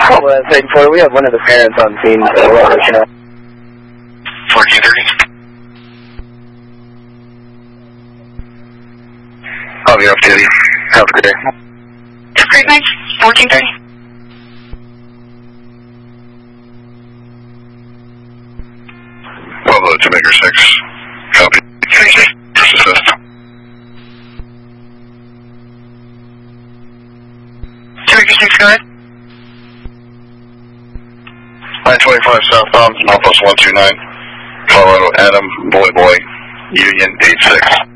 Well, we have one of the parents on scene, so we'll let you know. 1430. I'll be off duty. Have a good day. Great, Mike. 1430. Bravo to Maker 6. Copy. Assist. 286, go ahead. 925 southbound, Northwest 129. Colorado Adam, Boy, Union 86.